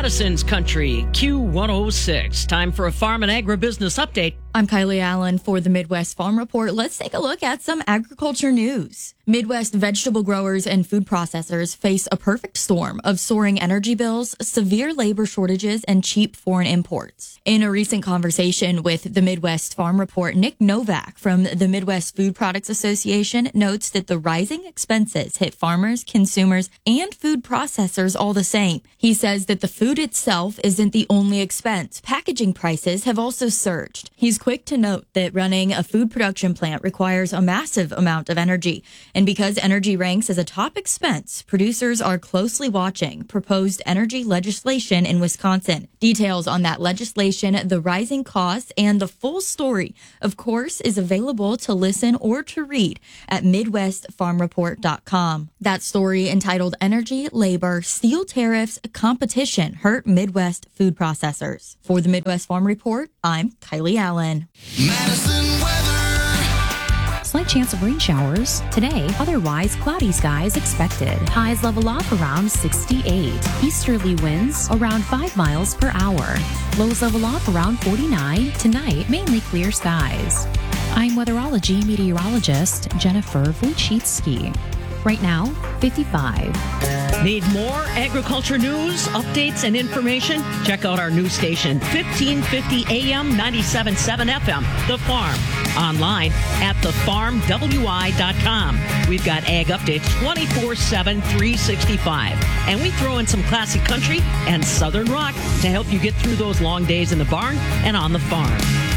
Madison's Country, Q106. Time for a farm and agribusiness update. I'm Kylie Allen for the Midwest Farm Report. Let's take a look at some agriculture news. Midwest vegetable growers and food processors face a perfect storm of soaring energy bills, severe labor shortages, and cheap foreign imports. In a recent conversation with the Midwest Farm Report, Nick Novak from the Midwest Food Products Association notes that the rising expenses hit farmers, consumers, and food processors all the same. He says that the food itself isn't the only expense. Packaging prices have also surged. He's quick to note that running a food production plant requires a massive amount of energy. And because energy ranks as a top expense, producers are closely watching proposed energy legislation in Wisconsin. Details on that legislation, the rising costs, and the full story, of course, is available to listen or to read at MidwestFarmReport.com. That story, entitled Energy, Labor, Steel Tariffs, Competition Hurt Midwest Food Processors. For the Midwest Farm Report, I'm Kylie Allen. Madison weather. Slight chance of rain showers today, otherwise cloudy skies expected. Highs level off around 68. Easterly winds around 5 miles per hour. Lows level off around 49. Tonight, mainly clear skies. I'm weatherology meteorologist Jennifer Wojcicki. Right now, 55. Need more agriculture news, updates, and information? Check out our news station, 1550 AM, 97.7 FM, The Farm. Online at thefarmwi.com. We've got ag updates 24/7, 365. And we throw in some classic country and southern rock to help you get through those long days in the barn and on the farm.